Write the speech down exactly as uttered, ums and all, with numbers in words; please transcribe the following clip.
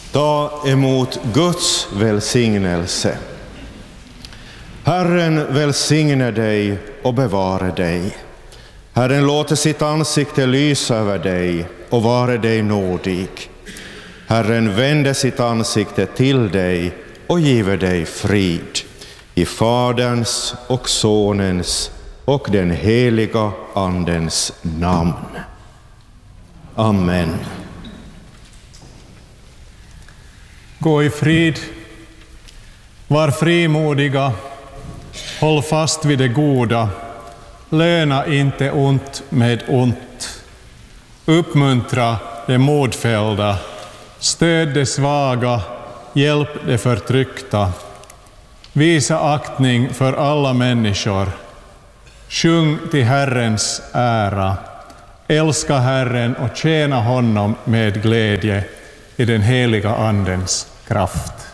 Ta emot Guds välsignelse. Herren välsigne dig och bevare dig. Herren låter sitt ansikte lysa över dig och vare dig nådig. Herren vände sitt ansikte till dig och giver dig frid. I Faderns och Sonens och den heliga Andens namn. Amen. Gå i frid, var frimodiga, håll fast vid det goda, löna inte ont med ont. Uppmuntra det modfällda, stöd det svaga, hjälp det förtryckta. Visa aktning för alla människor. Sjung till Herrens ära. Älska Herren och tjäna honom med glädje i den heliga Andens kraft.